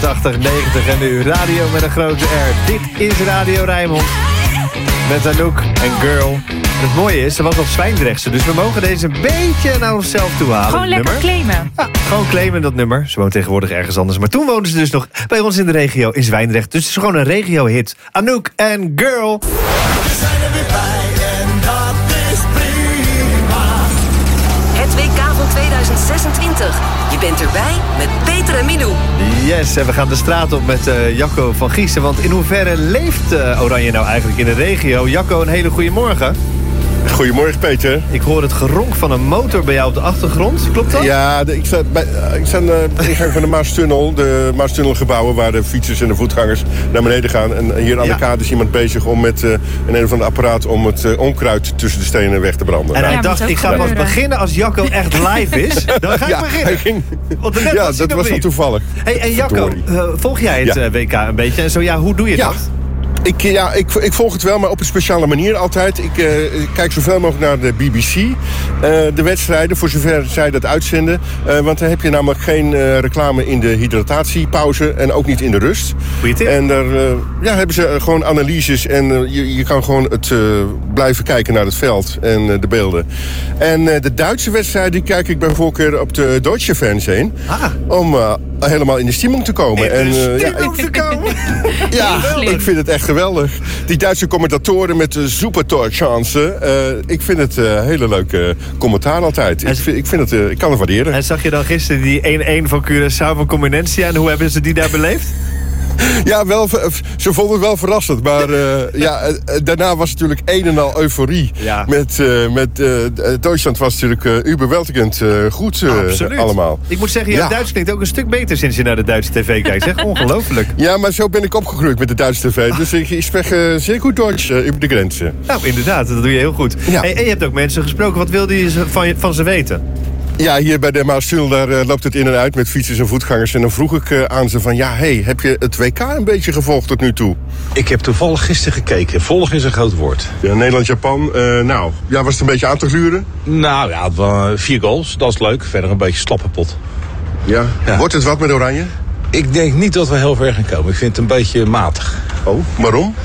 80, 90 en nu radio met een grote R. Dit is Radio Rijnmond. Met Anouk en Girl. Het mooie is, ze was op Zwijndrechtse, dus we mogen deze een beetje naar onszelf toe halen. Gewoon lekker claimen. Ja, gewoon claimen dat nummer. Ze woont tegenwoordig ergens anders. Maar toen woonde ze dus nog bij ons in de regio in Zwijndrecht. Dus het is gewoon een regio-hit. Anouk en Girl. We zijn er weer bij en dat is prima. Het WK van 2026. Je bent erbij met Peter en Milou. Yes, en we gaan de straat op met Jacco van Giezen. Want in hoeverre leeft Oranje nou eigenlijk in de regio? Jacco, een hele goede morgen. Goedemorgen, Peter. Ik hoor het geronk van een motor bij jou op de achtergrond. Klopt dat? Ja, ik sta aan de ingang van de Maastunnel. De Maastunnelgebouwen waar de fietsers en de voetgangers naar beneden gaan. En hier aan de kade is iemand bezig om met een of ander apparaat om het onkruid tussen de stenen weg te branden. En hij dacht, ik ga pas beginnen als Jacco echt live is. Dan ga ik beginnen. Ja, dat was wel toevallig. Hey, en Jacco, volg jij het WK een beetje? En zo ja, hoe doe je dat? Ik volg het wel, maar op een speciale manier altijd. Ik kijk zoveel mogelijk naar de BBC. De wedstrijden, voor zover zij dat uitzenden. Want dan heb je namelijk geen reclame in de hydratatiepauze. En ook niet in de rust. Goeie tip. En daar hebben ze gewoon analyses. En je kan gewoon blijven kijken naar het veld en de beelden. En de Duitse wedstrijden die kijk ik bij voorkeur op de Deutsche Fernsehen. Om helemaal in de stemming te komen. Ik vind het echt geweldig. Die Duitse commentatoren met de Supertorchance. Ik vind het hele leuke commentaar altijd. Ik kan het waarderen. En zag je dan gisteren die 1-1 van Curaçao van Comenencia? En hoe hebben ze die daar beleefd? Ja, ze vonden het wel verrassend. Maar daarna was het natuurlijk een en al euforie. Ja. Met Duitsland was natuurlijk überweldigend goed allemaal. Ik moet zeggen, je Duits klinkt ook een stuk beter sinds je naar de Duitse tv kijkt. Zeg, ongelooflijk. Ja, maar zo ben ik opgegroeid met de Duitse tv. Dus ik spreek zeer goed Duits over de grenzen. Nou, inderdaad, dat doe je heel goed. Ja. Hey, en je hebt ook mensen gesproken. Wat wilde je van ze weten? Ja, hier bij de Maastunnel, daar loopt het in en uit met fietsers en voetgangers. En dan vroeg ik aan ze van, heb je het WK een beetje gevolgd tot nu toe? Ik heb toevallig gisteren gekeken. Volg is een groot woord. Ja, Nederland-Japan. Was het een beetje aan te gluren? Nou ja, 4 goals. Dat is leuk. Verder een beetje slappe pot. Ja. Wordt het wat met Oranje? Ik denk niet dat we heel ver gaan komen. Ik vind het een beetje matig. Oh, waarom?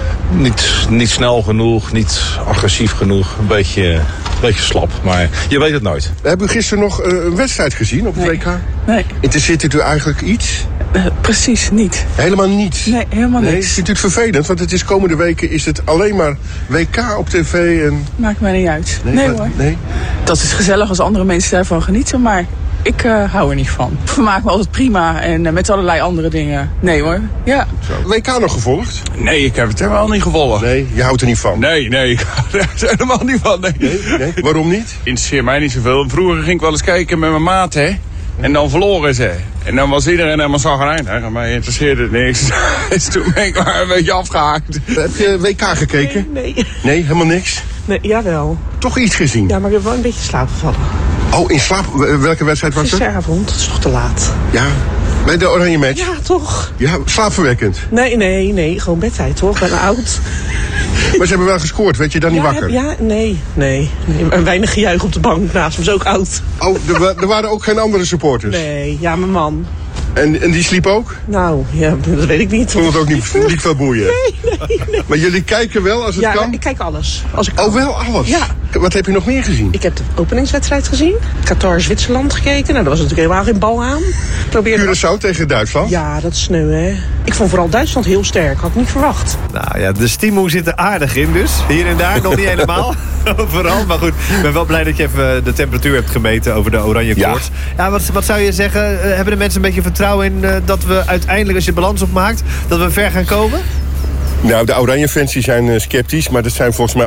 Niet snel genoeg, niet agressief genoeg. Een beetje slap, maar je weet het nooit. Hebben u gisteren nog een wedstrijd gezien op het WK? Nee. Interesseert u eigenlijk iets? Precies niet. Helemaal niets? Nee, helemaal niks. Vindt u het vervelend? Want het is komende weken is het alleen maar WK op tv en... Maakt mij niet uit. Nee hoor. Nee? Dat is gezellig als andere mensen daarvan genieten, maar... Ik hou er niet van. Ik vermaak me altijd prima en met allerlei andere dingen. Nee hoor, ja. Zo. WK nog gevolgd? Nee, ik heb het helemaal niet gevolgd. Nee, je houdt er niet van? Nee, ik hou er helemaal niet van. Nee? Waarom niet? Interesseert mij niet zoveel. Vroeger ging ik wel eens kijken met mijn maat, hè. En dan verloren ze. En dan was iedereen helemaal zagrijnig. Mij interesseerde het niks. Dus toen ben ik maar een beetje afgehaakt. Heb je WK gekeken? Nee. Nee, helemaal niks? Nee, jawel. Toch iets gezien? Ja, maar ik heb wel een beetje slaap gevallen. Oh, in slaap? Welke wedstrijd was het? Gisteravond, dat is toch te laat. Ja, bij de Oranje match? Ja, toch? Ja, slaapverwekkend? Nee, gewoon bedtijd, toch? Ik ben oud. Maar ze hebben wel gescoord, werd je dan niet wakker? Nee. Een weinig gejuich op de bank naast me, is ook oud. Oh, er waren ook geen andere supporters? Nee, ja, mijn man. En die sliep ook? Nou, ja, dat weet ik niet. Vond het ook niet veel boeien? Nee. Maar jullie kijken wel als het kan? Ja, ik kijk alles. Oh, wel alles? Ja. Wat heb je nog meer gezien? Ik heb de openingswedstrijd gezien. Qatar-Zwitserland gekeken. Nou, daar was natuurlijk helemaal geen bal aan. Curaçao tegen Duitsland? Ja, dat is sneu, hè. Ik vond vooral Duitsland heel sterk. Had ik niet verwacht. Nou ja, de stimo zit er aardig in dus. Hier en daar, nog niet helemaal. Overal. Maar goed, ik ben wel blij dat je even de temperatuur hebt gemeten over de oranje koorts. Ja, wat zou je zeggen? Hebben de mensen een beetje vertrouwen in dat we uiteindelijk, als je balans opmaakt, dat we ver gaan komen? Nou, de Oranje-fans zijn sceptisch, maar dat zijn volgens mij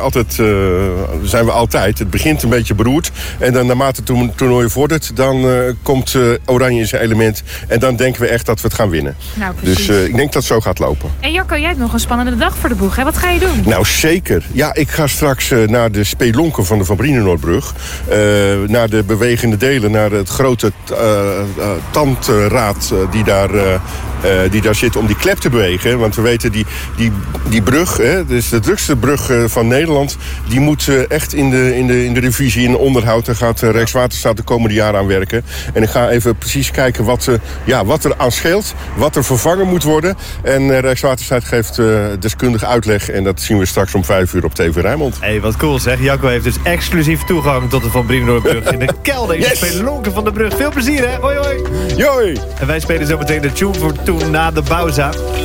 altijd. Het begint een beetje beroerd. En dan naarmate het toernooi vordert, dan komt Oranje in zijn element. En dan denken we echt dat we het gaan winnen. Nou, precies. Dus ik denk dat het zo gaat lopen. En Jacco, jij hebt nog een spannende dag voor de boeg, hè? Wat ga je doen? Nou, zeker. Ja, ik ga straks naar de spelonken van de Van Brienenoordbrug. Naar de bewegende delen, naar het grote tandraad die daar die daar zitten om die klep te bewegen. Want we weten, die brug, dus de drukste brug van Nederland, die moet echt in de revisie, in de onderhoud. Daar gaat Rijkswaterstaat de komende jaren aan werken. En ik ga even precies kijken wat er aan scheelt, wat er vervangen moet worden. En Rijkswaterstaat geeft deskundige uitleg. En dat zien we straks om 5 uur op TV Rijnmond. Hey, wat cool zeg. Jacco heeft dus exclusief toegang tot de Van Brienenoordbrug in de kelder in de spelonken van de brug. Veel plezier, hè? Hoi, hoi. Joi. En wij spelen zo meteen de tune voor toen na de pauze.